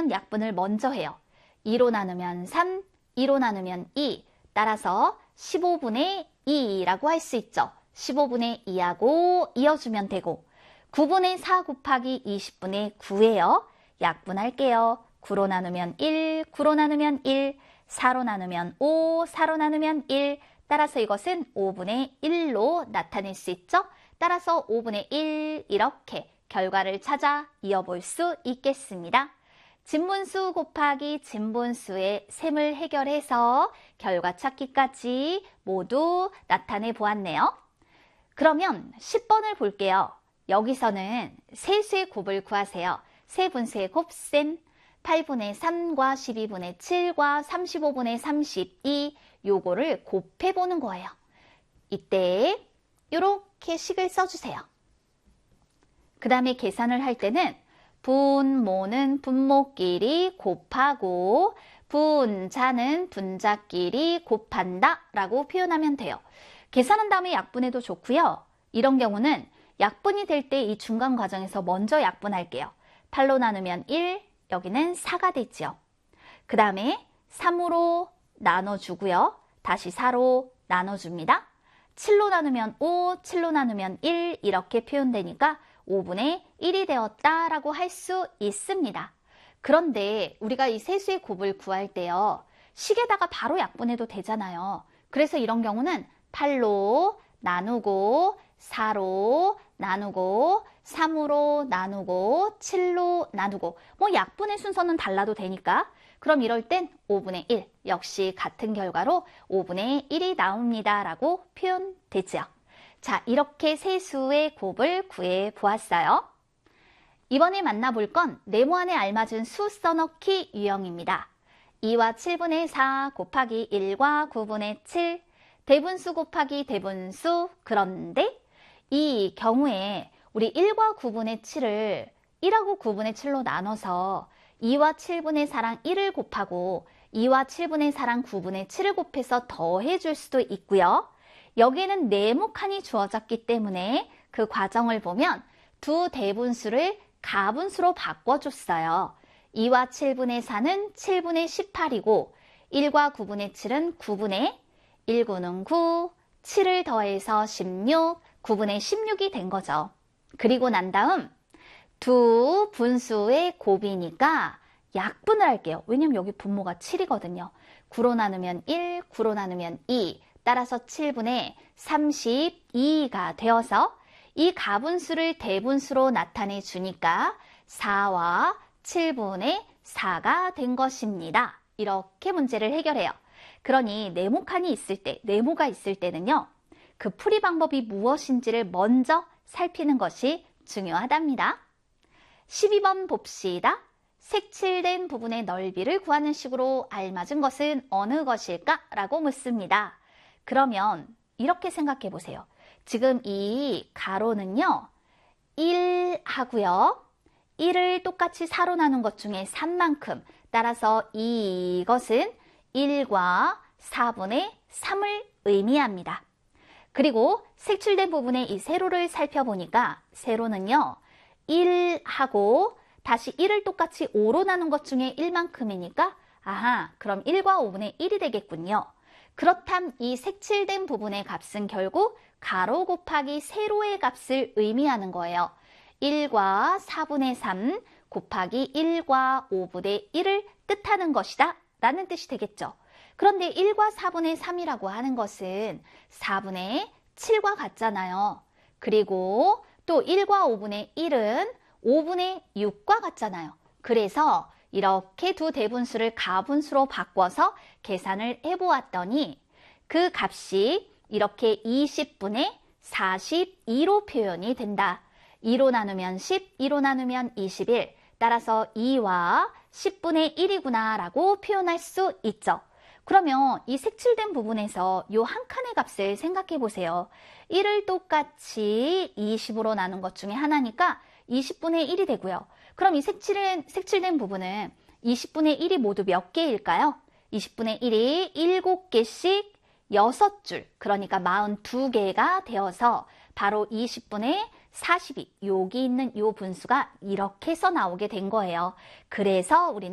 나누면 약분을 먼저 해요. 2로 나누면 3, 2로 나누면 2. 따라서 15분의 2라고 할 수 있죠. 15분의 2하고 이어주면 되고 9분의 4 곱하기 20분의 9예요. 약분할게요. 9로 나누면 1, 9로 나누면 1, 4로 나누면 5, 4로 나누면 1. 따라서 이것은 5분의 1로 나타낼 수 있죠. 따라서 5분의 1 이렇게 결과를 찾아 이어볼 수 있겠습니다. 진분수 곱하기 진분수의 셈을 해결해서 결과 찾기까지 모두 나타내 보았네요. 그러면 10번을 볼게요. 여기서는 세수의 곱을 구하세요. 세분수의 곱셈 8분의 3과 12분의 7과 35분의 32 요거를 곱해보는 거예요. 이때 이렇게 식을 써주세요. 그 다음에 계산을 할 때는 분모는 분모끼리 곱하고 분자는 분자끼리 곱한다 라고 표현하면 돼요. 계산한 다음에 약분해도 좋고요. 이런 경우는 약분이 될 때 이 중간 과정에서 먼저 약분할게요. 8로 나누면 1, 여기는 4가 되죠. 그 다음에 3으로 나눠주고요. 다시 4로 나눠줍니다. 7로 나누면 5, 7로 나누면 1 이렇게 표현되니까 5분의 1이 되었다라고 할 수 있습니다. 그런데 우리가 이 세수의 곱을 구할 때요. 식에다가 바로 약분해도 되잖아요. 그래서 이런 경우는 8로 나누고 4로 나누고 3으로 나누고 7로 나누고 뭐 약분의 순서는 달라도 되니까 그럼 이럴 땐 5분의 1 역시 같은 결과로 5분의 1이 나옵니다 라고 표현되죠. 자, 이렇게 세수의 곱을 구해 보았어요. 이번에 만나볼 건 네모안에 알맞은 수 써넣기 유형입니다. 2와 7분의 4 곱하기 1과 9분의 7 대분수 곱하기 대분수. 그런데 이 경우에 우리 1과 9분의 7을 1하고 9분의 7로 나눠서 2와 7분의 4랑 1을 곱하고 2와 7분의 4랑 9분의 7을 곱해서 더해 줄 수도 있고요. 여기에는 네모칸이 주어졌기 때문에 그 과정을 보면 두 대분수를 가분수로 바꿔줬어요. 2와 7분의 4는 7분의 18이고 1과 9분의 7은 9분의 1, 9는 9, 7을 더해서 16, 9분의 16이 된 거죠. 그리고 난 다음 두 분수의 곱이니까 약분을 할게요. 왜냐면 여기 분모가 7이거든요. 9로 나누면 1, 9로 나누면 2, 따라서 7분의 32가 되어서 이 가분수를 대분수로 나타내 주니까 4와 7분의 4가 된 것입니다. 이렇게 문제를 해결해요. 그러니 네모칸이 있을 때, 네모가 있을 때는요. 그 풀이 방법이 무엇인지를 먼저 살피는 것이 중요하답니다. 12번 봅시다. 색칠된 부분의 넓이를 구하는 식으로 알맞은 것은 어느 것일까? 라고 묻습니다. 그러면 이렇게 생각해 보세요. 지금 이 가로는요. 1 하고요. 1을 똑같이 4로 나눈 것 중에 3만큼. 따라서 이것은 1과 4분의 3을 의미합니다. 그리고 색칠된 부분의 이 세로를 살펴보니까 세로는요. 1하고 다시 1을 똑같이 5로 나눈 것 중에 1만큼이니까 아하, 그럼 1과 5분의 1이 되겠군요. 그렇담 이 색칠된 부분의 값은 결국 가로 곱하기 세로의 값을 의미하는 거예요. 1과 4분의 3 곱하기 1과 5분의 1을 뜻하는 것이다 라는 뜻이 되겠죠. 그런데 1과 4분의 3이라고 하는 것은 4분의 7과 같잖아요. 그리고 또 1과 5분의 1은 5분의 6과 같잖아요. 그래서 이렇게 두 대분수를 가분수로 바꿔서 계산을 해보았더니 그 값이 이렇게 20분의 42로 표현이 된다. 2로 나누면 10, 2로 나누면 21. 따라서 2와 10분의 1이구나 라고 표현할 수 있죠. 그러면 이 색칠된 부분에서 이 한 칸의 값을 생각해 보세요. 1을 똑같이 20으로 나눈 것 중에 하나니까 20분의 1이 되고요. 그럼 이 색칠된 부분은 20분의 1이 모두 몇 개일까요? 20분의 1이 7개씩 6줄, 그러니까 42개가 되어서 바로 20분의 42, 여기 있는 이 분수가 이렇게 해서 나오게 된 거예요. 그래서 우리는